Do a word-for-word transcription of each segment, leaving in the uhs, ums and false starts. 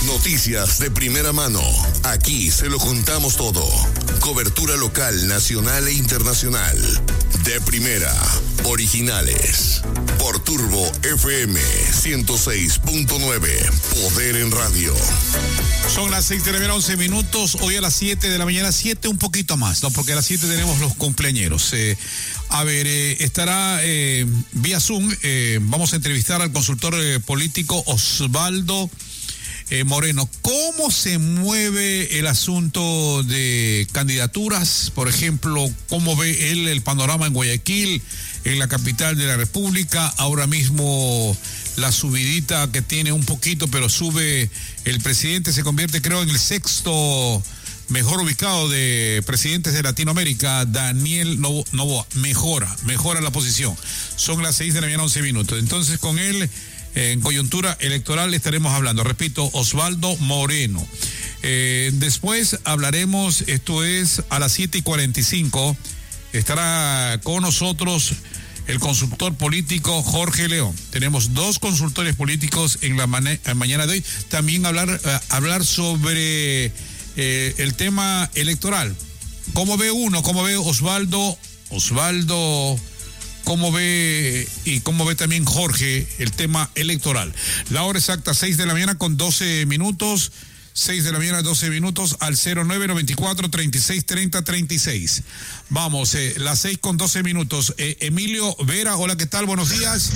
Noticias de primera mano. Aquí se lo contamos todo. Cobertura local, nacional e internacional. De primera. Originales. Por Turbo F M ciento seis punto nueve. Poder en radio. Son las seis de la mañana, once minutos. Hoy a las siete de la mañana, siete un poquito más, ¿no? Porque a las siete tenemos los cumpleañeros. Eh, a ver, eh, estará eh, vía Zoom. Eh, vamos a entrevistar al consultor eh, político Osvaldo eh, Moreno. ¿Cómo se mueve el asunto de candidaturas? Por ejemplo, ¿cómo ve él el panorama en Guayaquil, en la capital de la República? Ahora mismo la subidita que tiene un poquito, pero sube el presidente, se convierte, creo, en el sexto mejor ubicado de presidentes de Latinoamérica. Daniel Noboa mejora, mejora la posición. Son las seis de la mañana, once minutos. Entonces, con él, eh, en coyuntura electoral, estaremos hablando. Repito, Osvaldo Moreno. Eh, después hablaremos, esto es a las siete y cuarenta y cinco, estará con nosotros el consultor político Jorge León. Tenemos dos consultores políticos en la mane- mañana de hoy. También hablar, uh, hablar sobre eh, el tema electoral. ¿Cómo ve uno? ¿Cómo ve Osvaldo? Osvaldo, ¿cómo ve y cómo ve también Jorge el tema electoral? La hora exacta, seis de la mañana con doce minutos. seis de la mañana, doce minutos, al cero nueve noventa y cuatro, treinta y seis, treinta, treinta y seis. Vamos, eh, las seis con doce minutos. Eh, Emilio Vera, hola, ¿qué tal? Buenos días.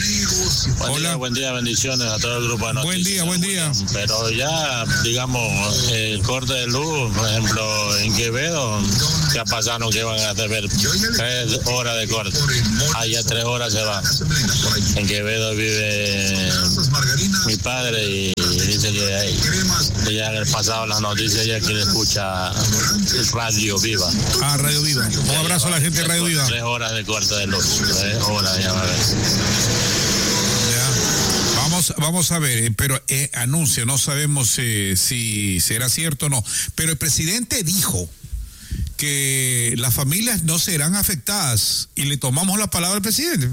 Buen hola. día, buen día, bendiciones a todo el grupo de noticias. Buen día, buen día. Pero ya, digamos, el corte de luz, por ejemplo, en Quevedo, ya pasaron que van a hacer tres horas de corte. Allá tres horas se va. En Quevedo vive mi padre y dice que hay, ya han pasado las noticias, ya que le escucha Radio Viva. Ah, Radio Viva. Un abrazo a la gente de Radio Viva. Tres horas de corte de luz. Tres horas, ya va a ver. Ya. Vamos, vamos a ver, pero eh, anuncio, no sabemos eh, si será cierto o no. Pero el presidente dijo que las familias no serán afectadas y le tomamos la palabra al presidente.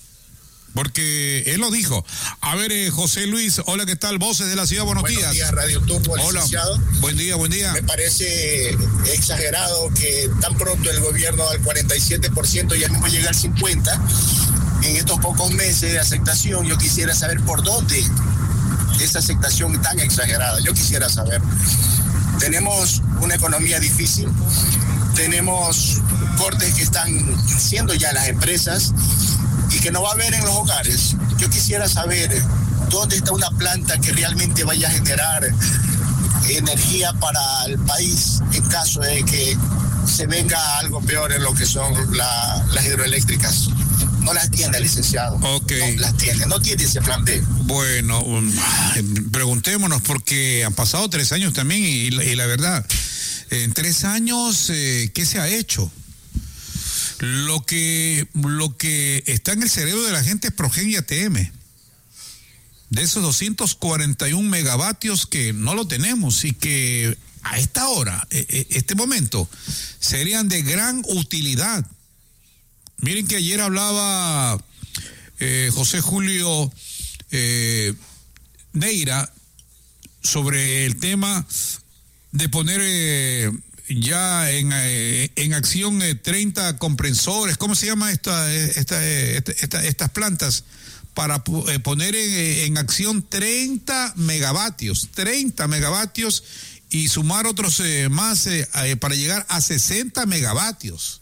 Porque él lo dijo. A ver, eh, José Luis, hola, ¿qué tal? Voces de la ciudad, buenos, buenos días. días, Radio Turbo, hola, licenciado. Buen día, buen día. Me parece exagerado que tan pronto el gobierno al cuarenta y siete por ciento ya mismo llega al cincuenta por ciento. En estos pocos meses de aceptación, yo quisiera saber por dónde esa aceptación tan exagerada. Yo quisiera saber. Tenemos una economía difícil, tenemos cortes que están haciendo ya las empresas y que no va a haber en los hogares. Yo quisiera saber dónde está una planta que realmente vaya a generar energía para el país en caso de que se venga algo peor en lo que son la, las hidroeléctricas. No las tiene, licenciado. Okay. No las tiene, no tiene ese plan B. Bueno, um, preguntémonos, porque han pasado tres años también y, y la verdad, en tres años, eh, ¿qué se ha hecho? Lo que, lo que está en el cerebro de la gente es Progen y A T M. De esos doscientos cuarenta y un megavatios que no lo tenemos y que a esta hora, este momento, serían de gran utilidad. Miren que ayer hablaba eh, José Julio eh, Neira sobre el tema de poner eh, ya en, eh, en acción eh, treinta comprensores. ¿Cómo se llama esta, esta, esta, esta estas plantas? Para eh, poner en, en acción treinta megavatios, treinta megavatios y sumar otros eh, más eh, eh, para llegar a sesenta megavatios.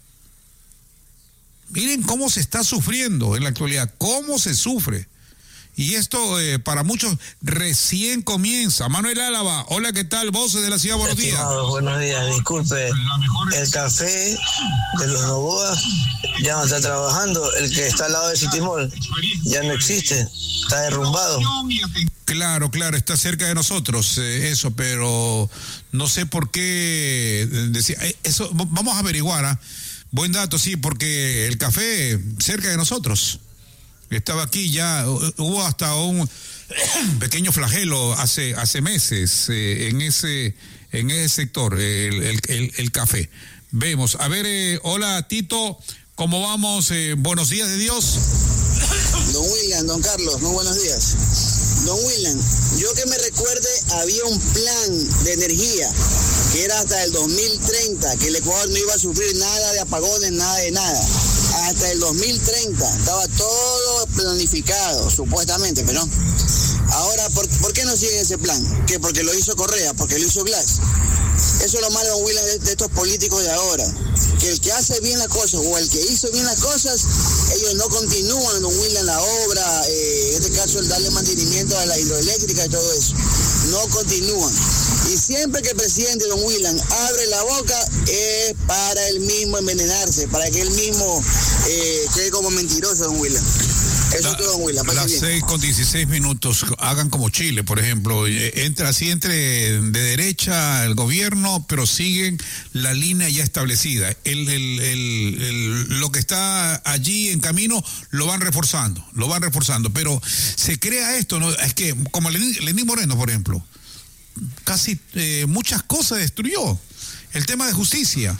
Miren cómo se está sufriendo en la actualidad, cómo se sufre. Y esto eh, para muchos recién comienza. Manuel Álava, hola, ¿qué tal? Voces de la ciudad, buenos días. Buenos días, disculpe, el café de los Noboa ya no está trabajando, el que está al lado de Citimol ya no existe, está derrumbado. Claro, claro, está cerca de nosotros eh, eso, pero no sé por qué decía, eh, eso vamos a averiguar, ¿eh? Buen dato, sí, porque el café cerca de nosotros. Estaba aquí ya, hubo hasta un pequeño flagelo hace hace meses eh, en ese en ese sector, el, el, el, el café. Vemos, a ver, eh, hola Tito, ¿cómo vamos? Eh, buenos días de Dios. Don William, don Carlos, muy buenos días. Don William, Yo que me recuerde, había un plan de energía que era hasta el dos mil treinta, que el Ecuador no iba a sufrir nada de apagones, nada de nada. Hasta el dos mil treinta estaba todo planificado, supuestamente, pero no. Ahora, ¿por, ¿por qué no siguen ese plan? ¿Qué? Porque lo hizo Correa, porque lo hizo Glass. Eso es lo malo, don William, de, de estos políticos de ahora. Que el que hace bien las cosas o el que hizo bien las cosas, ellos no continúan, don William, la obra, eh, en este caso el darle mantenimiento a la hidroeléctrica y todo eso. No continúan. Y siempre que el presidente, don William, abre la boca, es para él mismo envenenarse, para que él mismo eh, quede como mentiroso, don William. Eso La, es todo, don William. Las seis con dieciséis minutos, hagan como Chile, por ejemplo, entra así entre de derecha el gobierno, pero siguen la línea ya establecida. El, el, el, el, lo que está allí en camino lo van reforzando, lo van reforzando, pero se crea esto, ¿no? Es que, como Lenín, Lenín Moreno, por ejemplo, casi eh, muchas cosas destruyó. El tema de justicia,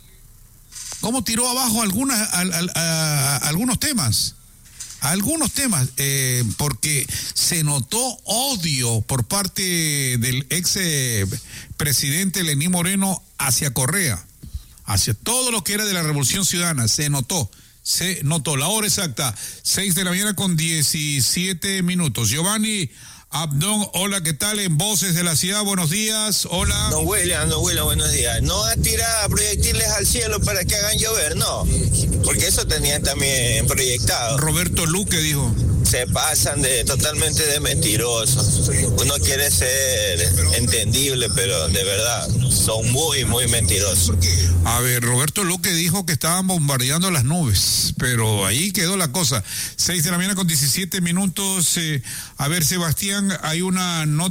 cómo tiró abajo algunas, a, a, a, a, algunos temas. Algunos temas, eh, porque se notó odio por parte del ex eh, presidente Lenín Moreno hacia Correa, hacia todo lo que era de la Revolución Ciudadana. Se notó, se notó. La hora exacta, seis de la mañana con diecisiete minutos. Giovanni Abdón, hola, ¿qué tal? En Voces de la Ciudad, buenos días, hola. Don William, don William, buenos días. No a tirar proyectiles al cielo para que hagan llover, no, porque eso tenían también proyectado. Roberto Luque dijo. Se pasan de totalmente de mentirosos. Uno quiere ser entendible, pero de verdad son muy, muy mentirosos. A ver, Roberto Luque dijo que estaban bombardeando las nubes, pero ahí quedó la cosa. seis de la mañana con diecisiete minutos. Eh, a ver, Sebastián, hay una nota